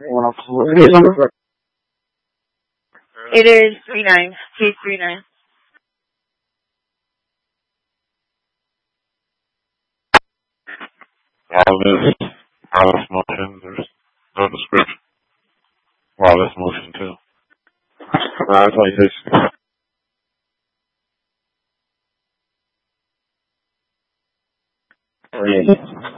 It is 39. Case 39. While this motion, there's no description. While this motion too. That's like this.